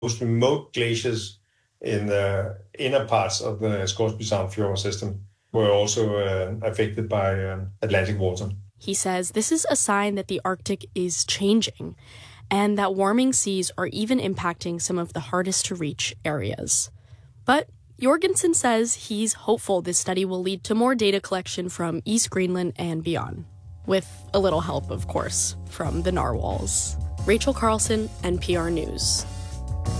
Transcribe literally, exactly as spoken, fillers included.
most remote glaciers in the inner parts of the Scoresby Sound fjord system were also uh, affected by um, Atlantic water. He says this is a sign that the Arctic is changing and that warming seas are even impacting some of the hardest to reach areas. But Jorgensen says he's hopeful this study will lead to more data collection from East Greenland and beyond, with a little help, of course, from the narwhals. Rachel Carlson, N P R News.